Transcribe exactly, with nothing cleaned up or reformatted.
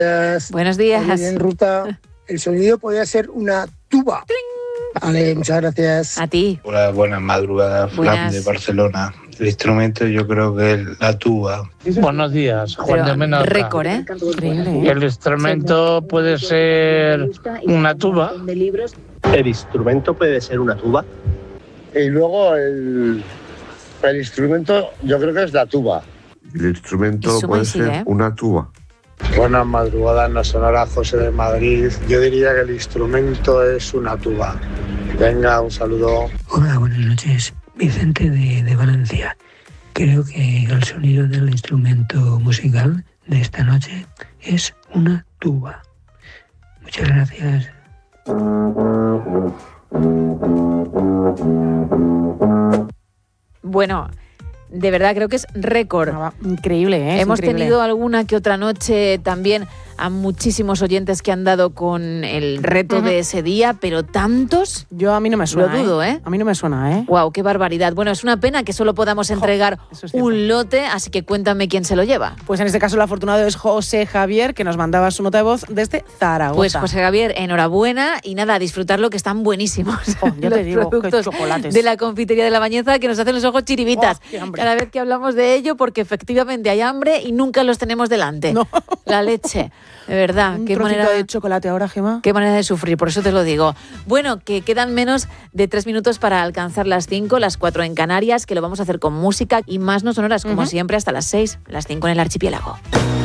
Buenos días. Oye, en ruta, el sonido podría ser una tuba. Vale, muchas gracias. A ti. Hola, buenas madrugadas, Flam de Barcelona. El instrumento yo creo que es la tuba. Buenos días, Juan de Menorca. Récord, ¿eh? Increíble. El instrumento puede ser una tuba. El instrumento puede ser una tuba. Y luego el, el instrumento yo creo que es la tuba. El instrumento puede ser ¿eh? una tuba. Buenas madrugadas, nos sonará José de Madrid. Yo diría que el instrumento es una tuba. Venga, un saludo. Hola, buenas noches. Vicente de, de Valencia. Creo que el sonido del instrumento musical de esta noche es una tuba. Muchas gracias. Bueno, de verdad creo que es récord. Increíble, ¿eh? Hemos increíble. tenido alguna que otra noche también a muchísimos oyentes que han dado con el reto uh-huh. de ese día, pero tantos. Yo a mí no me suena. Lo dudo, ¿eh? ¿eh? A mí no me suena, ¿eh? Wow, qué barbaridad. Bueno, es una pena que solo podamos entregar jo, un lote, así que cuéntame quién se lo lleva. Pues en este caso el afortunado es José Javier, que nos mandaba su nota de voz desde Zaragoza. Pues José Javier, enhorabuena y nada, a disfrutarlo, que están buenísimos. Oh, ya los te digo, productos qué chocolates. de la confitería de la Bañeza que nos hacen los ojos chiribitas. Oh, cada vez que hablamos de ello, porque efectivamente hay hambre y nunca los tenemos delante. No. La leche, de verdad. Un qué manera de chocolate ahora, Gemma. Qué manera de sufrir, por eso te lo digo. Bueno, que quedan menos de tres minutos para alcanzar las cinco, las cuatro en Canarias, que lo vamos a hacer con música y más no sonoras, como uh-huh. siempre, hasta las seis, las cinco en el archipiélago.